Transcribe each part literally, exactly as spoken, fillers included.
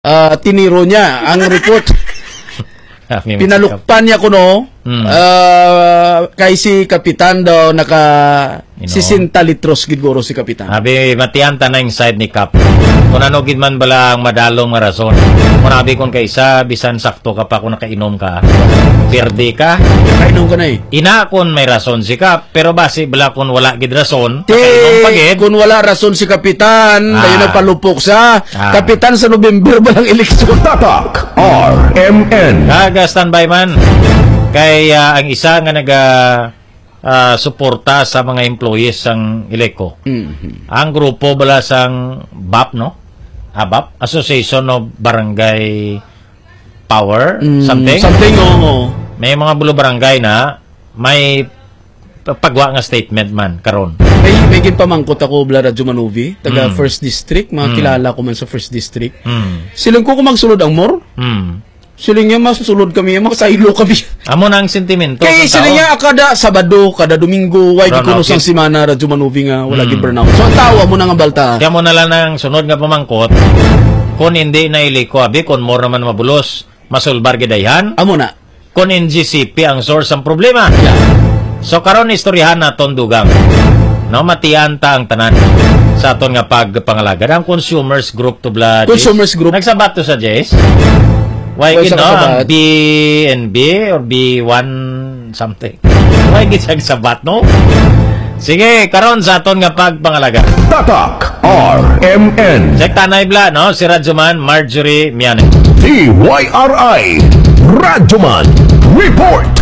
uh, tiniro niya ang report. Pinalukpan niya kuno. Hmm. Uh, kay si Kapitan daw naka you know, sisinta litros gidgoro si Kapitan. Abi matianta na yung side ni Kap. Kung ano gid man bala ang madalong nga rason. Kung abi kung kaysa bisan sakto ka pa kung nakainom ka. Perde ka. Nakainom ka na eh. Ina kung may rason si Kap, pero base bala kung wala gid rason, nakainom pa gid. Kung wala rason si Kapitan, ah. dayon nagpalupok sa ah. Kapitan sa November balang eleksyon. Tatak R M N. Kaga standby man. Kay uh, ang isa nga naga uh, suporta sa mga employees sang Ileco. Mm-hmm. Ang grupo bala sang B A P, no? A B A P, Association of Barangay Power, mm, something. Something, oo. May mga bulo barangay na may pagwa nga statement man karon. May may ginpamangkot ako bala Radyo Manovi, taga mm. First District, mga mm. kilala ko man sa First District. Mm. Silang ko kumagsulod ang more. Mm. Siling niya masusunod kami, makasaylo kami. Amo na ang sentimento. Kaya siling niya kada Sabado, kada Domingo, why di kuno sang simana Radyo Manovi nga wala hmm. burnout. So ang tawa mo na nga balta. Kaya mo na lang ang sunod nga pamangkot. Kung hindi na Ileco abi, kung more naman mabulos, masulbar gidayhan. Amo na. Kung N G C P ang source ang problema. Yeah. So karon istoryahan naton dugang. No, matianta ang tanan sa aton nga pagpangalaga. Ang consumers group to blood. Consumers group. Nagsabat to sa Jace. Why gid no ang B N B or B one something. Why gid siya sabat no? Sige, karon sa aton nga pagpangalaga. Tatak R M N. Check tanay bla no si Radyoman Marjorie Miane. T Y R I Radyoman Report.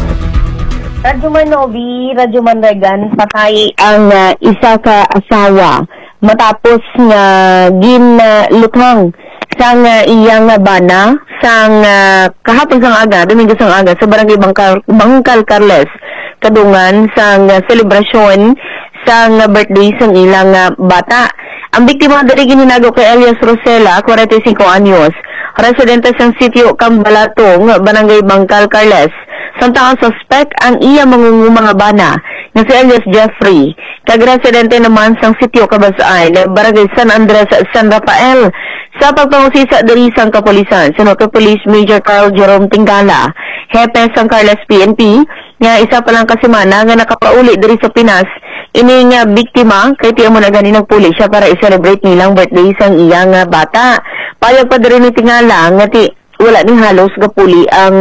Radyoman Novi, Radyoman Regan, patay ang uh, isa ka asawa matapos nga ginluthang sang uh, iyang bana sang uh, kahapon sang aga, Domingo sang aga sa barangay Bangkal, Bangkal Carles kadungan sang uh, selebrasyon sang uh, birthday sang ilang uh, bata. Ang biktima diri ginhinago kay Elias Rosela, forty-five anyos, residente sang sitio Cambalatong, barangay Bangkal Carles. Samtang ang suspect ang iya mangungumang mga bana na si Elias Jeffrey, kag-residente naman sang sitio Kabasay, barangay San Andres, San Rafael. Sa pagpangusisa diri sang kapulisan, sunod kay Police Major Carl Jerome Tingala, hepe sang Carles P N P, nga isa pa lang kasimana nga nakapauli diri sa Pinas, ini nga biktima kay tiyan mo na gani nagpuli siya para i-celebrate nilang birthday sang iyang bata. Payag pa diri ni Tingala nga ti wala ni halos gapuli ang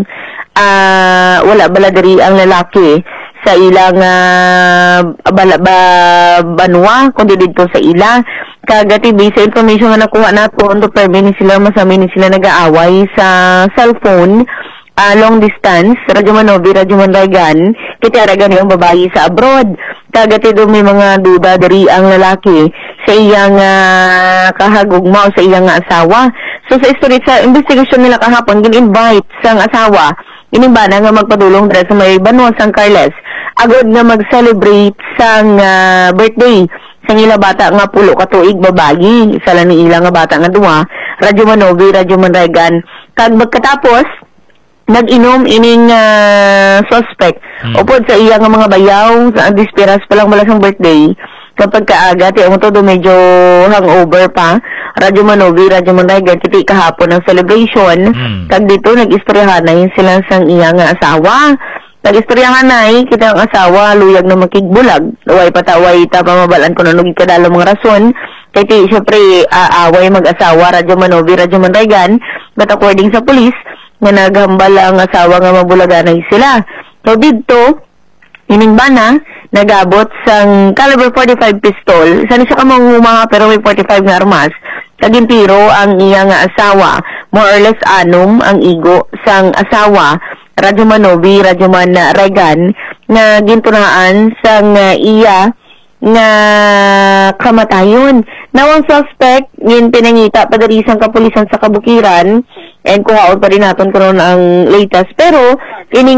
uh, wala bala diri ang lalaki sa ilang uh, bala, ba, banwa kundi dito sa ila. Kagati sa information nga nakuha nato on to permit sila masami ni sila nag-aaway sa cellphone uh, long distance Radyo Manovi, Radyo Mandagan kitara gani ang babae sa abroad. Kagati do may mga duda diri ang lalaki sa iyang uh, kahagugma o sa iyang asawa. So sa story sa investigation nila kahapon gin-invite sang asawa inibana nga magpadulong dira sa may banwa sang Carles agod nga mag-celebrate sang uh, birthday sang ila bata nga pulo ka tuig babayi, isa lang ni ila nga bata nga duwa, Radyo Manovi, Radyo Mandagan. Kag magkatapos nag-inom ining uh, suspect hmm. upod sa iya nga mga bayaw sa dispiras pa lang mula sang birthday. Kapag kaaga ti ang todo medyo hangover pa, Radyo Manovi, Radyo Mandagan kiti kahapon ng celebration. Hmm. Kag dito nag-istoryahan na yun sila sang iya nga asawa. Nag-istoryahan na eh, kita ang asawa, luyag na makigbulag. Away pataway, tapamabalaan ko na nung ikadalo mga rason. Kaya ti, syempre, aaway mag-asawa, Radyo Manovi, Radyo Mandagan. But according sa police, nga naghambal ang asawa nga mabulaganay sila. So dito, ining bana, nagabot sang caliber forty-five pistol. Isa ni siya ka mga pero may forty-five nga armas. Kagintiro ang iya nga asawa. More or less anom ang igo sang asawa. Radyo Manovi, Radyo Man Regan na gintunaan sang uh, iya nga kamatayon. Nawang suspect ngin pinangita pa diri sang kapulisan sa Kabukiran and kuhaon pa rin naton karon ang latest pero kining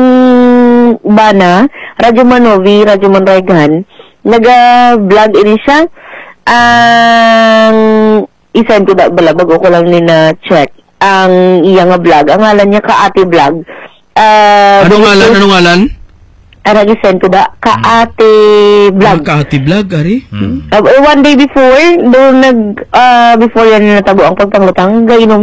bana Radyo Manovi, Radyo Man Regan naga-vlog ini siya ang isend ko da bala bago ko lang ni na check ang iya nga vlog ang ngalan niya ka Ate Vlog. Uh, anong ngalan? Anong ngalan? ara gisend ko da ka ate vlog. Ka ate vlog, ari? Mm. Uh, one day before, doon nag, uh, before yan natabo ang pagpanglutang, gainom